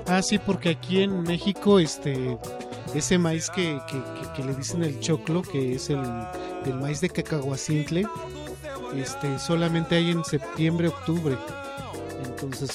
Ah, sí, porque aquí en México, ese maíz que le dicen el choclo, que es el maíz de cacahuacintle, solamente hay en septiembre, octubre. Entonces